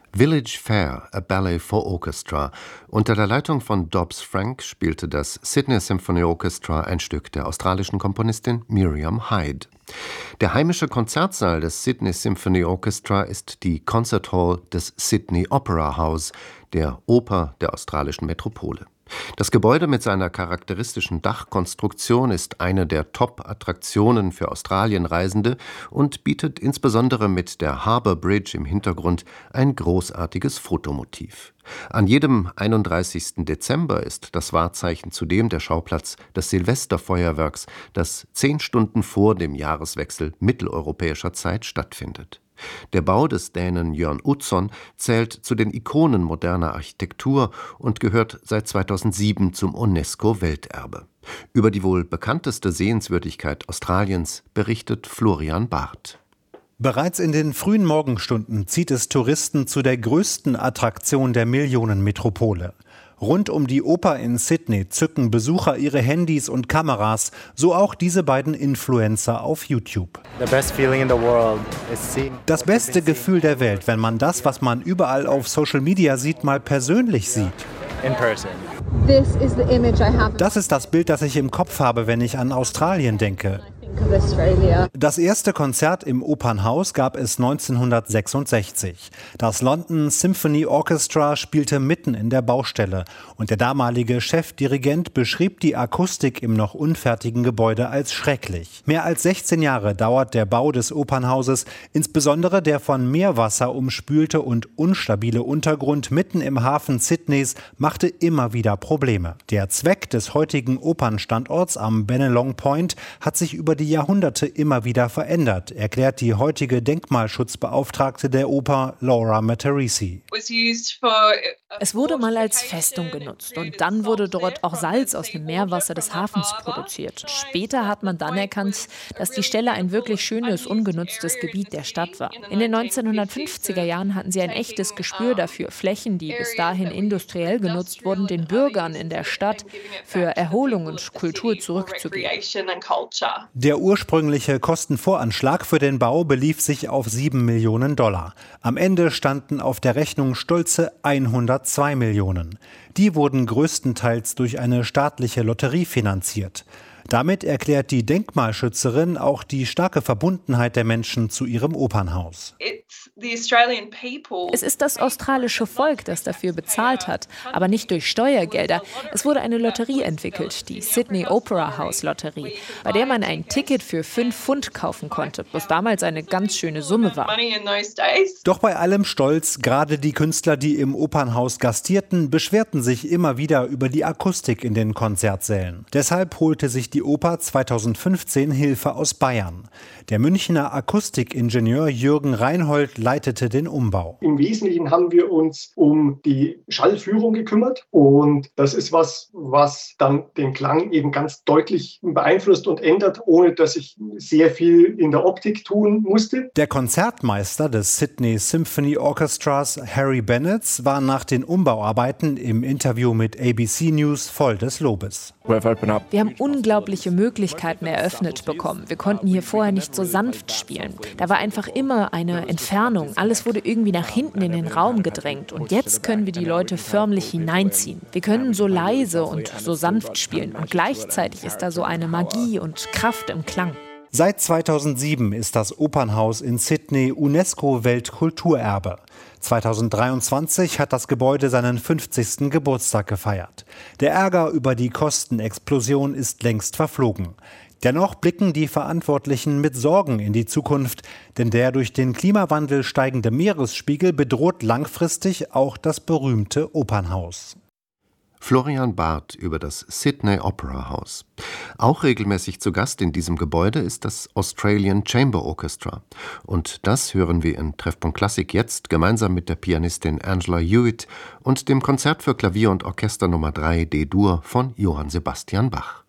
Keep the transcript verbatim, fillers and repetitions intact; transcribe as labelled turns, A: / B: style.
A: Village Fair, a Ballet for Orchestra. Unter der Leitung von Dobbs Frank spielte das Sydney Symphony Orchestra ein Stück der australischen Komponistin Miriam Hyde. Der heimische Konzertsaal des Sydney Symphony Orchestra ist die Concert Hall des Sydney Opera House, der Oper der australischen Metropole. Das Gebäude mit seiner charakteristischen Dachkonstruktion ist eine der Top-Attraktionen für Australienreisende und bietet insbesondere mit der Harbour Bridge im Hintergrund ein großartiges Fotomotiv. An jedem einunddreißigsten Dezember ist das Wahrzeichen zudem der Schauplatz des Silvesterfeuerwerks, das zehn Stunden vor dem Jahreswechsel mitteleuropäischer Zeit stattfindet. Der Bau des Dänen Jørn Utzon zählt zu den Ikonen moderner Architektur und gehört seit zweitausendsieben zum UNESCO-Welterbe. Über die wohl bekannteste Sehenswürdigkeit Australiens berichtet Florian Barth.
B: Bereits in den frühen Morgenstunden zieht es Touristen zu der größten Attraktion der Millionenmetropole. Rund um die Oper in Sydney zücken Besucher ihre Handys und Kameras, so auch diese beiden Influencer auf YouTube. Das beste Gefühl der Welt, wenn man das, was man überall auf Social Media sieht, mal persönlich sieht. Das ist das Bild, das ich im Kopf habe, wenn ich an Australien denke. Das erste Konzert im Opernhaus gab es neunzehnhundertsechsundsechzig. Das London Symphony Orchestra spielte mitten in der Baustelle und der damalige Chefdirigent beschrieb die Akustik im noch unfertigen Gebäude als schrecklich. Mehr als sechzehn Jahre dauert der Bau des Opernhauses, insbesondere der von Meerwasser umspülte und unstabile Untergrund mitten im Hafen Sydneys machte immer wieder Probleme. Der Zweck des heutigen Opernstandorts am Bennelong Point hat sich über die Jahrhunderte immer wieder verändert, erklärt die heutige Denkmalschutzbeauftragte der Oper, Laura Matarese.
C: Es wurde mal als Festung genutzt und dann wurde dort auch Salz aus dem Meerwasser des Hafens produziert. Später hat man dann erkannt, dass die Stelle ein wirklich schönes, ungenutztes Gebiet der Stadt war. In den neunzehnhundertfünfziger Jahren hatten sie ein echtes Gespür dafür, Flächen, die bis dahin industriell genutzt wurden, den Bürgern in der Stadt für Erholung und Kultur zurückzugeben.
B: Der ursprüngliche Kostenvoranschlag für den Bau belief sich auf sieben Millionen Dollar. Am Ende standen auf der Rechnung stolze hundertzwei Millionen. Die wurden größtenteils durch eine staatliche Lotterie finanziert. Damit erklärt die Denkmalschützerin auch die starke Verbundenheit der Menschen zu ihrem Opernhaus.
C: Es ist das australische Volk, das dafür bezahlt hat, aber nicht durch Steuergelder. Es wurde eine Lotterie entwickelt, die Sydney Opera House Lotterie, bei der man ein Ticket für fünf Pfund kaufen konnte, was damals eine ganz schöne Summe war.
B: Doch bei allem Stolz, gerade die Künstler, die im Opernhaus gastierten, beschwerten sich immer wieder über die Akustik in den Konzertsälen. Deshalb holte sich die Oper zweitausendfünfzehn Hilfe aus Bayern. Der Münchner Akustikingenieur Jürgen Reinhold leitete den Umbau.
D: Im Wesentlichen haben wir uns um die Schallführung gekümmert und das ist was, was dann den Klang eben ganz deutlich beeinflusst und ändert, ohne dass ich sehr viel in der Optik tun musste.
B: Der Konzertmeister des Sydney Symphony Orchestras, Harry Bennett, war nach den Umbauarbeiten im Interview mit A B C News voll des Lobes.
C: Wir haben unglaubliche Möglichkeiten eröffnet bekommen. Wir konnten hier vorher nicht so sanft spielen. Da war einfach immer eine Entfernung. Alles wurde irgendwie nach hinten in den Raum gedrängt. Und jetzt können wir die Leute förmlich hineinziehen. Wir können so leise und so sanft spielen. Und gleichzeitig ist da so eine Magie und Kraft im Klang.
B: Seit zweitausendsieben ist das Opernhaus in Sydney UNESCO-Weltkulturerbe. zweitausenddreiundzwanzig hat das Gebäude seinen fünfzigsten Geburtstag gefeiert. Der Ärger über die Kostenexplosion ist längst verflogen. Dennoch blicken die Verantwortlichen mit Sorgen in die Zukunft, denn der durch den Klimawandel steigende Meeresspiegel bedroht langfristig auch das berühmte Opernhaus.
A: Florian Barth über das Sydney Opera House. Auch regelmäßig zu Gast in diesem Gebäude ist das Australian Chamber Orchestra. Und das hören wir in Treffpunkt Klassik jetzt gemeinsam mit der Pianistin Angela Hewitt und dem Konzert für Klavier und Orchester Nummer drei D-Dur von Johann Sebastian Bach.